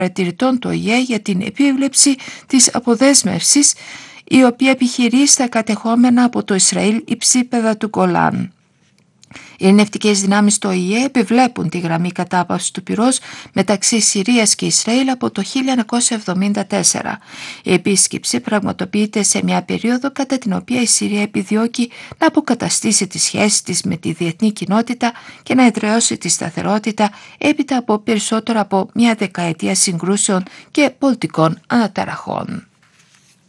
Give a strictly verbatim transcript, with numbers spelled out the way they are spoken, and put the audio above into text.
παρατηρητών του Ο Η Ε για την επίβλεψη της αποδέσμευσης, η οποία επιχειρεί στα κατεχόμενα από το Ισραήλ υψίπεδα του Γκολάν. Οι ειρηνευτικές δυνάμεις του Ο Η Ε επιβλέπουν τη γραμμή κατάπαυσης του πυρός μεταξύ Συρίας και Ισραήλ από το χίλια εννιακόσια εβδομήντα τέσσερα. Η επίσκεψη πραγματοποιείται σε μια περίοδο κατά την οποία η Συρία επιδιώκει να αποκαταστήσει τις σχέσεις της με τη διεθνή κοινότητα και να εδραιώσει τη σταθερότητα έπειτα από περισσότερο από μια δεκαετία συγκρούσεων και πολιτικών αναταραχών.